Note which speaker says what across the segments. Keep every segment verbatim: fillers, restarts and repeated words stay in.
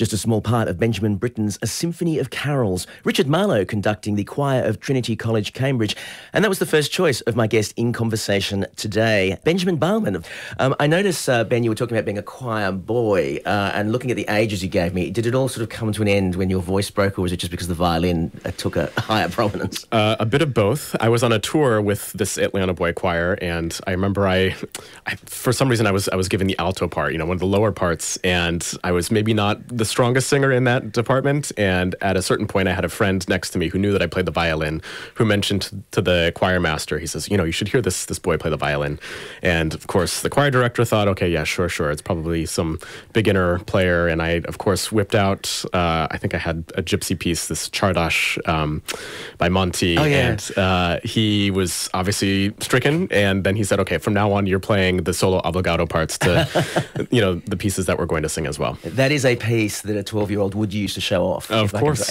Speaker 1: just a small part of Benjamin Britten's A Symphony of Carols. Richard Marlowe conducting the choir of Trinity College, Cambridge. And that was the first choice of my guest in conversation today, Benjamin Bauman. Um, I noticed, uh, Ben, you were talking about being a choir boy, uh, and looking at the ages you gave me, did it all sort of come to an end when your voice broke, or was it just because the violin uh, took a higher prominence?
Speaker 2: Uh, a bit of both. I was on a tour with this Atlanta boy choir, and I remember I, I, for some reason, I was I was given the alto part, you know, one of the lower parts, and I was maybe not the strongest singer in that department. And at a certain point, I had a friend next to me who knew that I played the violin, who mentioned to the choir master, he says, you know, you should hear this this boy play the violin. And of course, the choir director thought, okay, yeah, sure, sure, it's probably some beginner player. And I, of course, whipped out, uh, I think I had a gypsy piece, this Chardash um, by Monty.
Speaker 1: Oh, yeah.
Speaker 2: And uh, he was obviously stricken. And then he said, okay, from now on, you're playing the solo obligato parts to, you know, the pieces that we're going to sing as well.
Speaker 1: That is a piece that a twelve-year-old would use to show off.
Speaker 2: Of course.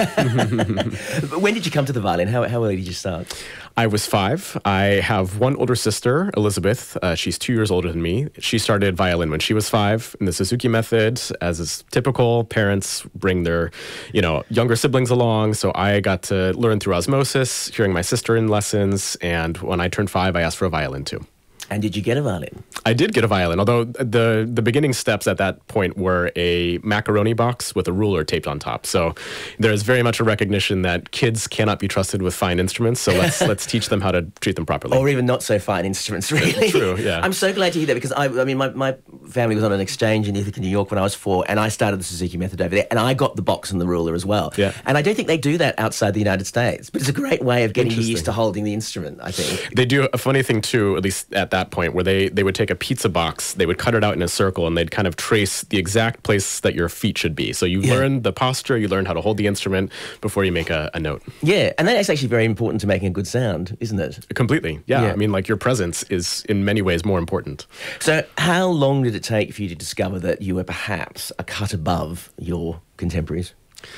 Speaker 1: But when did you come to the violin? How, how early did you start?
Speaker 2: I was five. I have one older sister, Elizabeth. Uh, she's two years older than me. She started violin when she was five in the Suzuki method. As is typical, parents bring their, you know, younger siblings along. So I got to learn through osmosis, hearing my sister in lessons. And when I turned five, I asked for a violin too.
Speaker 1: And did you get a violin?
Speaker 2: I did get a violin, although the the beginning steps at that point were a macaroni box with a ruler taped on top. So there's very much a recognition that kids cannot be trusted with fine instruments, so let's let's teach them how to treat them properly.
Speaker 1: Or even not so fine instruments, really.
Speaker 2: True, yeah.
Speaker 1: I'm so glad to hear that, because I, I mean, my, my family was on an exchange in Ithaca, New York when I was four, and I started the Suzuki method over there, and I got the box and the ruler as well.
Speaker 2: Yeah.
Speaker 1: And I don't think they do that outside the United States, but it's a great way of getting you used to holding the instrument, I think.
Speaker 2: They do a funny thing too, at least at that point, where they, they would take a pizza box, they would cut it out in a circle, and they'd kind of trace the exact place that your feet should be. So you
Speaker 1: Yeah.
Speaker 2: learn the posture, you learn how to hold the instrument before you make a, a note.
Speaker 1: Yeah, and that is actually very important to making a good sound, isn't it?
Speaker 2: Completely, yeah.
Speaker 1: Yeah.
Speaker 2: I mean, like, your presence is in many ways more important.
Speaker 1: So how long did it take for you to discover that you were perhaps a cut above your contemporaries?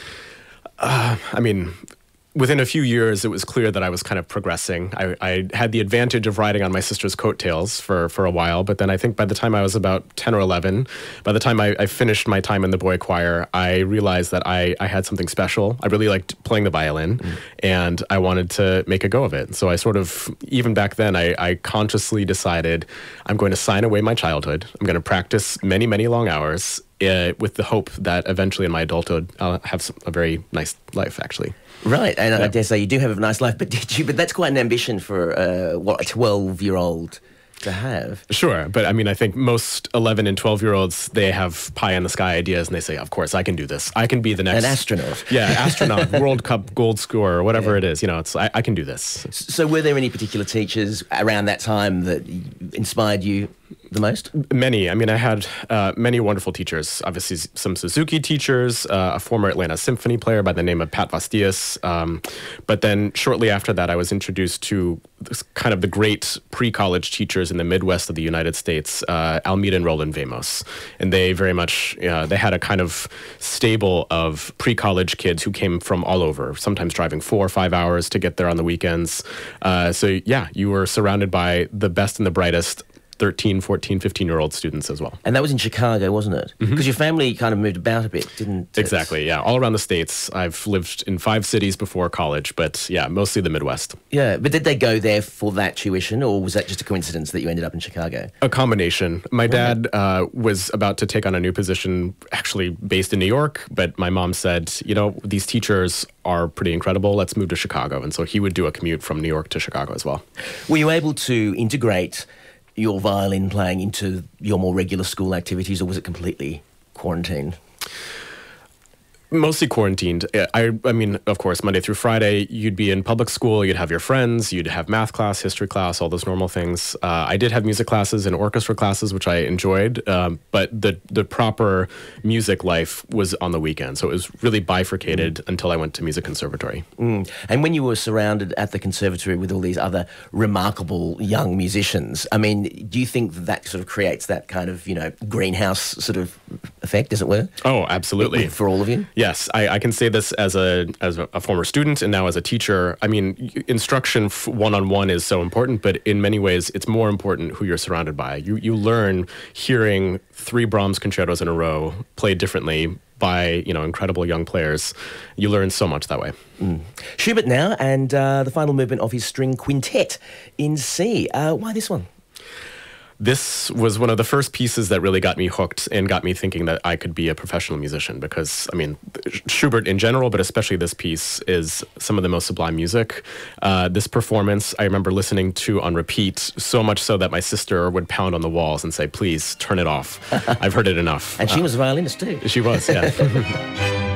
Speaker 2: Uh, I mean, within a few years, it was clear that I was kind of progressing. I, I had the advantage of riding on my sister's coattails for, for a while, but then I think by the time I was about ten or eleven, by the time I, I finished my time in the boy choir, I realized that I, I had something special. I really liked playing the violin, mm. and I wanted to make a go of it. So I sort of, even back then, I, I consciously decided I'm going to sign away my childhood. I'm going to practice many, many long hours uh, with the hope that eventually in my adulthood, I'll have some, a very nice life, actually.
Speaker 1: Right, and
Speaker 2: Yeah.
Speaker 1: I dare say you do have a nice life, but did you? But that's quite an ambition for uh, what, a twelve-year-old to have.
Speaker 2: Sure, but I mean, I think most eleven and twelve-year-olds, they have pie-in-the-sky ideas, and they say, of course, I can do this. I can be the next...
Speaker 1: An astronaut.
Speaker 2: Yeah, astronaut, World Cup gold scorer, or whatever
Speaker 1: Yeah.
Speaker 2: it is. You know, it's I, I can do this.
Speaker 1: So were there any particular teachers around that time that inspired you the most?
Speaker 2: Many. I mean, I had uh, many wonderful teachers. Obviously, some Suzuki teachers, uh, a former Atlanta Symphony player by the name of Pat Vastias. Um, but then shortly after that, I was introduced to this kind of the great pre-college teachers in the Midwest of the United States, uh, Almeida and Roland Vamos. And they very much, uh, they had a kind of stable of pre-college kids who came from all over, sometimes driving four or five hours to get there on the weekends. Uh, so yeah, you were surrounded by the best and the brightest thirteen, fourteen, fifteen-year-old students as well.
Speaker 1: And that was in Chicago, wasn't it? Because mm-hmm. your family kind of moved about a bit, didn't it?
Speaker 2: Exactly, yeah. All around the States. I've lived in five cities before college, but yeah, mostly the Midwest.
Speaker 1: Yeah, but did they go there for that tuition, or was that just a coincidence that you ended up in Chicago?
Speaker 2: A combination. My dad uh, was about to take on a new position, actually based in New York, but my mom said, you know, these teachers are pretty incredible. Let's move to Chicago. And so he would do a commute from New York to Chicago as well.
Speaker 1: Were you able to integrate your violin playing into your more regular school activities, or was it completely quarantined?
Speaker 2: Mostly quarantined. I, I mean, of course, Monday through Friday, you'd be in public school, you'd have your friends, you'd have math class, history class, all those normal things. Uh, I did have music classes and orchestra classes, which I enjoyed, um, but the, the proper music life was on the weekend. So it was really bifurcated mm. until I went to music conservatory.
Speaker 1: Mm. And when you were surrounded at the conservatory with all these other remarkable young musicians, I mean, do you think that, that sort of creates that kind of, you know, greenhouse sort of effect, as it were?
Speaker 2: Oh, absolutely.
Speaker 1: For all of you?
Speaker 2: Yes, I, I can say this as a as a, a former student and now as a teacher. I mean, instruction one-on-one is so important, but in many ways, it's more important who you're surrounded by. You you learn hearing three Brahms concertos in a row played differently by, you know, incredible young players. You learn so much that way.
Speaker 1: Mm. Schubert now, and uh, the final movement of his string quintet in C. Uh, why this one?
Speaker 2: This was one of the first pieces that really got me hooked and got me thinking that I could be a professional musician because, I mean, Schubert in general, but especially this piece, is some of the most sublime music. Uh, this performance, I remember listening to on repeat, so much so that my sister would pound on the walls and say, please, turn it off. I've heard it enough.
Speaker 1: And she
Speaker 2: uh,
Speaker 1: was a violinist too.
Speaker 2: She was, yeah.